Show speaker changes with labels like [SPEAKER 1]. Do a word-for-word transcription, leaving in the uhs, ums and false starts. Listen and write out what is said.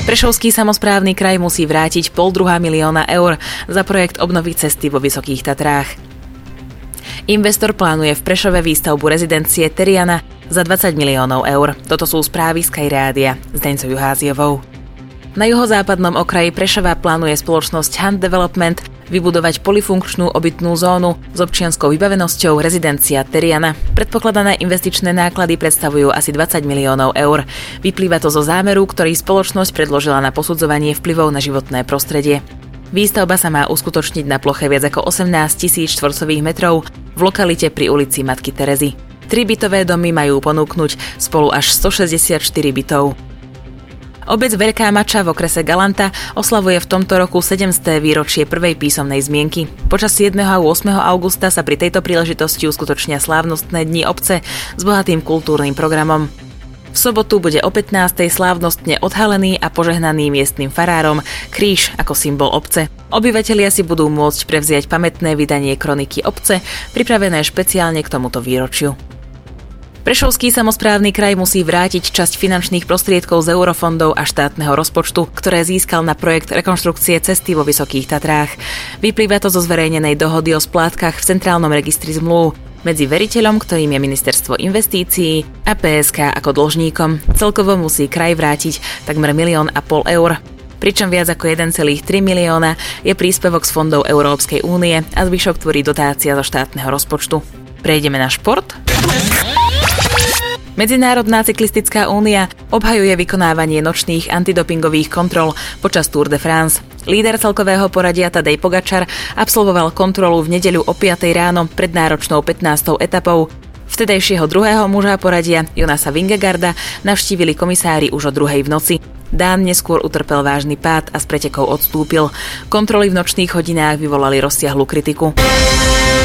[SPEAKER 1] Prešovský samosprávny kraj musí vrátiť pol druhá milióna eur za projekt obnovy cesty vo Vysokých Tatrách. Investor plánuje v Prešove výstavbu rezidencie Teriana za dvadsať miliónov eur. Toto sú správy Sky Rádia s Deňcou Juháziovou. Na juhozápadnom okraji Prešova plánuje spoločnosť Hunt Development vybudovať polifunkčnú obytnú zónu s občianskou vybavenosťou rezidencia Teriana. Predpokladané investičné náklady predstavujú asi dvadsať miliónov eur. Vyplýva to zo zámeru, ktorý spoločnosť predložila na posudzovanie vplyvov na životné prostredie. Výstavba sa má uskutočniť na ploche viac ako osemnásť tisíc štvorcových metrov v lokalite pri ulici Matky Terezy. Tri bytové domy majú ponúknuť spolu až stošesťdesiatštyri bytov. Obec Veľká Mača v okrese Galanta oslavuje v tomto roku sedemsté výročie prvej písomnej zmienky. Počas siedmeho a ôsmeho augusta sa pri tejto príležitosti uskutočnia slávnostné dni obce s bohatým kultúrnym programom. V sobotu bude o pätnástej slávnostne odhalený a požehnaný miestnym farárom kríž ako symbol obce. Obyvatelia si budú môcť prevziať pamätné vydanie kroniky obce, pripravené špeciálne k tomuto výročiu. Prešovský samosprávny kraj musí vrátiť časť finančných prostriedkov z eurofondov a štátneho rozpočtu, ktoré získal na projekt rekonštrukcie cesty vo Vysokých Tatrách. Vyplýva to zo zverejnenej dohody o splátkach v centrálnom registri zmluv medzi veriteľom, ktorým je Ministerstvo investícií, a pé es ká ako dlžníkom. Celkovo musí kraj vrátiť takmer milión a pol eur. Pričom viac ako jeden celá tri milióna je príspevok z fondov Európskej únie a zvyšok tvorí dotácia zo štátneho rozpočtu. Prejdeme na šport. Medzinárodná cyklistická únia obhajuje vykonávanie nočných antidopingových kontrol počas Tour de France. Líder celkového poradia Tadej Pogačar absolvoval kontrolu v nedeľu o piatej ráno pred náročnou pätnástou etapou. Vtedajšieho druhého muža poradia Jonasa Vingegaarda navštívili komisári už o druhej v noci. Dán neskôr utrpel vážny pád a z pretekov odstúpil. Kontroly v nočných hodinách vyvolali rozsiahlu kritiku.